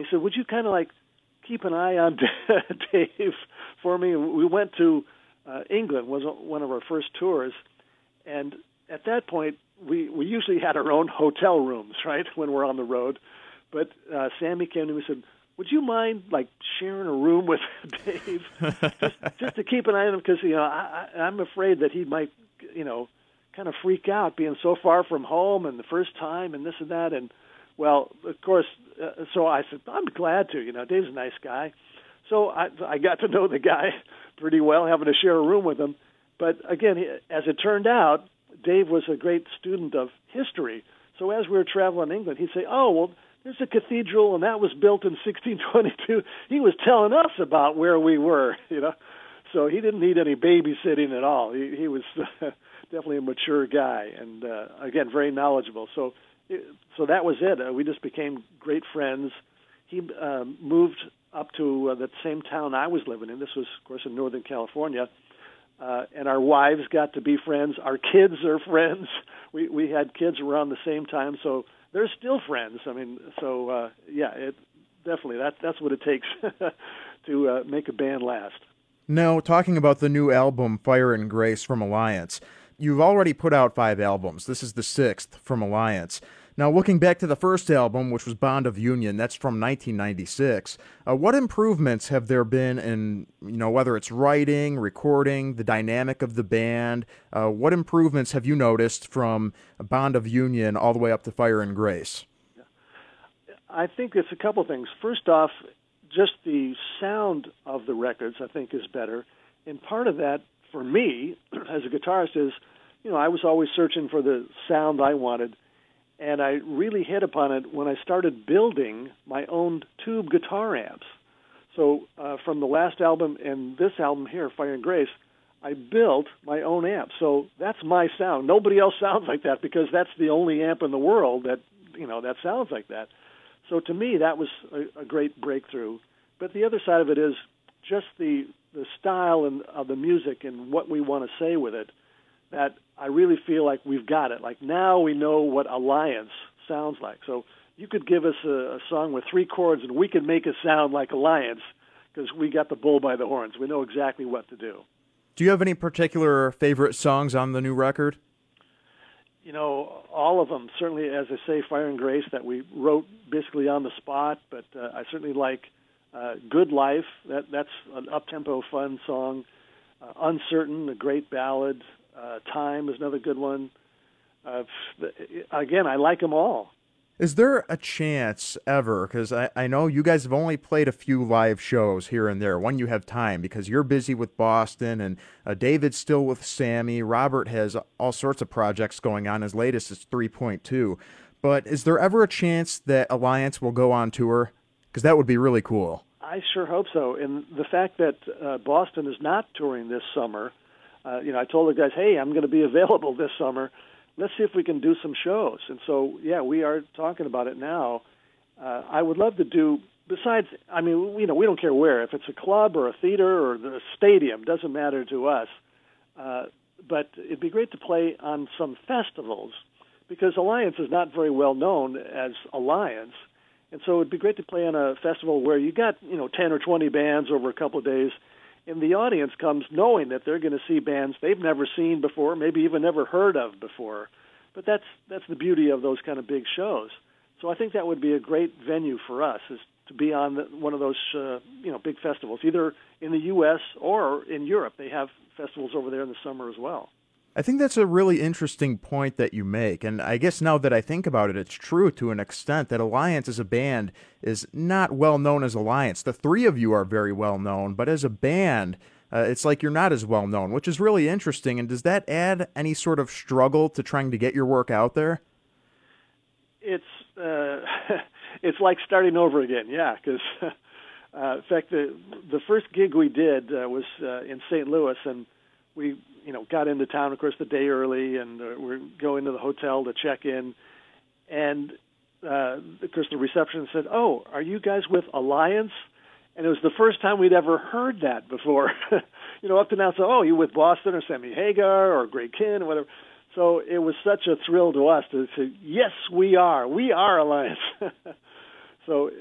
he said, would you kind of like keep an eye on Dave for me? We went to England, was one of our first tours, and at that point, we usually had our own hotel rooms, right, when we're on the road. But Sammy came to me and said, would you mind, like, sharing a room with Dave, just to keep an eye on him? Because, I'm afraid that he might, kind of freak out being so far from home and the first time and this and that. And, well, of course, so I said, I'm glad to. Dave's a nice guy. So I got to know the guy pretty well, having to share a room with him. But, again, as it turned out, Dave was a great student of history. So as we were traveling in England, he'd say, oh, well, there's a cathedral, and that was built in 1622. He was telling us about where we were, So he didn't need any babysitting at all. He was definitely a mature guy, and, again, very knowledgeable. So that was it. We just became great friends. He moved up to the same town I was living in. This was, of course, in Northern California. And our wives got to be friends. Our kids are friends. We had kids around the same time, so they're still friends. I mean, so it definitely that's what it takes to make a band last. Now, talking about the new album, Fire and Grace from Alliance, you've already put out 5 albums. This is the 6th from Alliance. Now, looking back to the first album, which was Bond of Union, that's from 1996, what improvements have there been in, whether it's writing, recording, the dynamic of the band? What improvements have you noticed from Bond of Union all the way up to Fire and Grace? I think it's a couple things. First off, just the sound of the records, I think, is better. And part of that, for me, as a guitarist, is, I was always searching for the sound I wanted. And I really hit upon it when I started building my own tube guitar amps. So from the last album and this album here, Fire and Grace, I built my own amp. So that's my sound. Nobody else sounds like that because that's the only amp in the world that, that sounds like that. So to me, that was a great breakthrough. But the other side of it is just the style of the music and what we want to say with it, that I really feel like we've got it. Like now we know what Alliance sounds like. So you could give us a song with 3 chords and we could make it sound like Alliance because we got the bull by the horns. We know exactly what to do. Do you have any particular favorite songs on the new record? All of them. Certainly, as I say, Fire and Grace that we wrote basically on the spot, but I certainly like Good Life. That's an up-tempo, fun song. Uncertain, a great ballad. Time is another good one. Again, I like them all. Is there a chance ever, because I know you guys have only played a few live shows here and there when you have time, because you're busy with Boston, and David's still with Sammy. Robert has all sorts of projects going on. His latest is 3.2. But is there ever a chance that Alliance will go on tour? Because that would be really cool. I sure hope so. And the fact that Boston is not touring this summer, I told the guys, hey, I'm going to be available this summer. Let's see if we can do some shows. And so, we are talking about it now. I would love to do, besides, we don't care where. If it's a club or a theater or the stadium, doesn't matter to us. But it'd be great to play on some festivals because Alliance is not very well known as Alliance. And so it'd be great to play on a festival where you got, 10 or 20 bands over a couple of days, and the audience comes knowing that they're going to see bands they've never seen before, maybe even never heard of before. But that's the beauty of those kind of big shows. So I think that would be a great venue for us, is to be on one of those big festivals, either in the U.S. or in Europe. They have festivals over there in the summer as well. I think that's a really interesting point that you make, and I guess now that I think about it, it's true to an extent that Alliance as a band is not well known as Alliance. The 3 of you are very well known, but as a band, it's like you're not as well known, which is really interesting. And does that add any sort of struggle to trying to get your work out there? It's it's like starting over again, because in fact the first gig we did was in St. Louis, and we got into town, of course, the day early, and we're going to the hotel to check in. And, of course, the receptionist said, oh, are you guys with Alliance? And it was the first time we'd ever heard that before. Up to now, so, oh, you with Boston or Sammy Hagar or Greg Kihn or whatever. So it was such a thrill to us to say, yes, we are. We are Alliance. So